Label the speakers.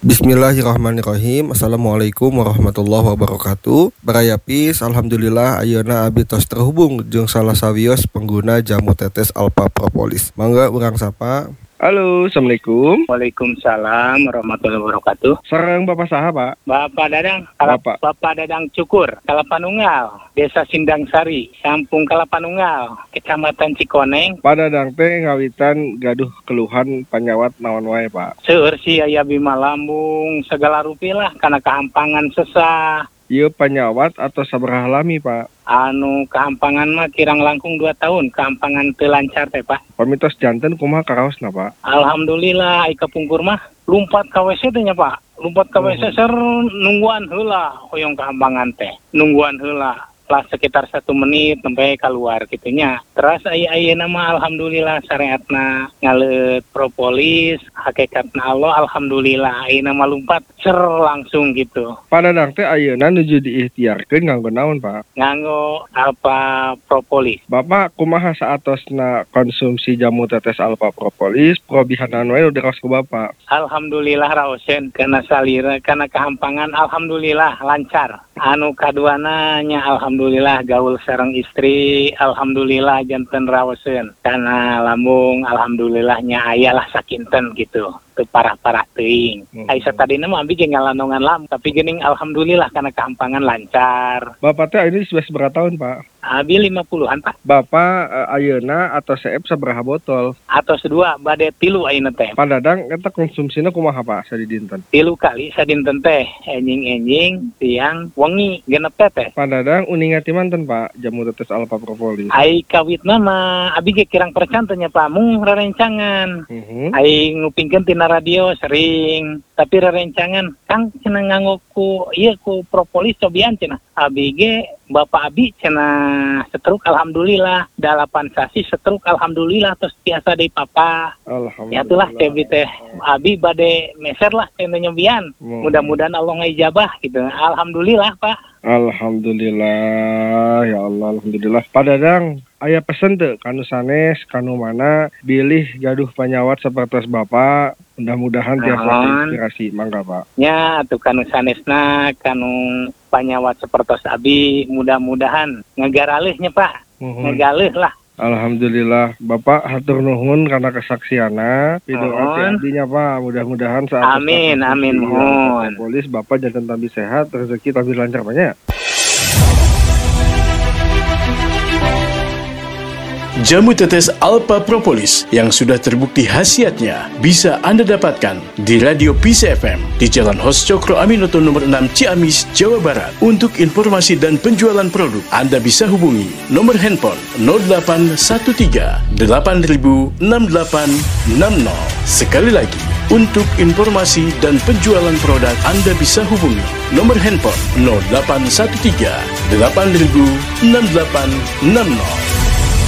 Speaker 1: Bismillahirrahmanirrahim. Assalamualaikum warahmatullahi wabarakatuh. Barayapis, alhamdulillah ayeuna abi tos terhubung jeung salah sawios pengguna jamu tetes Alpha Propolis. Mangga urang sapa. Halo, assalamualaikum.
Speaker 2: Waalaikumsalam warahmatullahi wabarakatuh.
Speaker 1: Sareng Bapak saha, Pak?
Speaker 2: Bapak Dadang,
Speaker 1: Bapak
Speaker 2: Dadang Cukur, Kalapanunggal, Desa Sindang Sari, Kampung Kalapanunggal, Kecamatan Cikoneng.
Speaker 1: Pak Dadang teh ngawitan gaduh keluhan panyawat naon wae, Pak?
Speaker 2: Seueur si aya bima lambung segala rupilah kana kahampangan sesah.
Speaker 1: Ieu panyawat atau sabaraha lami, Pak?
Speaker 2: Kehampangan mah kirang langkung 2 tahun, kehampangan teu lancar teh, Pak.
Speaker 1: Pamitos janten kumaha karaosna, Pak?
Speaker 2: Alhamdulillah ai kapungkur mah lumpat ka WC teh nya, Pak. Lumpat ka WC ser nungguan heula hoyong kehampangan teh. Nungguan heula lah sekitar 1 menit sampai keluar gitunya. Terus ayeuna mah alhamdulillah syariatna ngaleut propolis, hakikatna Allah alhamdulillah ayeuna mah lumpat ser langsung gitu.
Speaker 1: Pak Dadang teh ayeuna nuju diikhtiarkeun nganggo naon, Pak?
Speaker 2: Nganggo Alpha Propolis.
Speaker 1: Bapak kumaha saatosna konsumsi jamu tetes Alpha Propolis, probihanan wae udah raos ku Bapak?
Speaker 2: Alhamdulillah raoseun kana salira kana kahampangan alhamdulillah lancar. Kaduana nya alhamdulillah gaul sareng istri alhamdulillah janten raoseun. Kana lambung alhamdulillah nya aya lah sakinten gitu. Teu parah-parah teuing. Ai satadina mah abi ge ngalanongan lam tapi geuning alhamdulillah kana kahampangan lancar.
Speaker 1: Bapak teh ini sudah seberapa tahun, Pak?
Speaker 2: Abi 50-an, Pak.
Speaker 1: Bapak ayeuna atau seep sabaraha botol?
Speaker 2: Atos 2 bade 3 ayeuna teh.
Speaker 1: Pak Dadang eta konsumsina kumaha, Pak, sadinten?
Speaker 2: 3 kali sadinten teh enjing-enjing tiang wengi genep teh.
Speaker 1: Pak Dadang uningan ti manten, Pak, jamu tetes Alpha Propolis?
Speaker 2: Ai kawitna mah abi ge kirang percan teh nya, Pak, mung rerencangan. Ai ngupingkeun tina radio sering, tapi rerencangan Kang cenah nganggo ku propolis cobian cenah. Abi ge Bapak abi cenah setruk alhamdulillah, 8 sasi setruk alhamdulillah terus biasa deui papa.
Speaker 1: Alhamdulillah.
Speaker 2: Ya itulah teh abi bade meser lah cenah nyobian. Mudah-mudahan Allah ngijabah gitu. Alhamdulillah, Pak.
Speaker 1: Alhamdulillah, ya Allah, alhamdulillah. Pak Dadang, aya pesen teu kanu sanes, kanu mana bilih gaduh panyawat sapertos Bapak, mudah-mudahan tiasa inspirasi. Mangga, Pak.
Speaker 2: Nya atuh kanu sanesna, kanu panyawat sapertos abi, mudah-mudahan ngegaralihnya, Pak. Ngegalih lah.
Speaker 1: Alhamdulillah, Bapak hatur nuhun karena kesaksiana. Pidoa artinya, Pak, mudah-mudahan saat
Speaker 2: amin mohon.
Speaker 1: Polis Bapak jantan tambah sehat, rezeki tambah lancar banyak.
Speaker 3: Jamu tetes Alpha Propolis yang sudah terbukti khasiatnya bisa Anda dapatkan di Radio Peace FM di Jalan Hos Cokro Aminoto nomor 6 Ciamis, Jawa Barat. Untuk informasi dan penjualan produk, Anda bisa hubungi nomor handphone 0813 8000 6860. Sekali lagi, untuk informasi dan penjualan produk, Anda bisa hubungi nomor handphone 0813 8000 6860.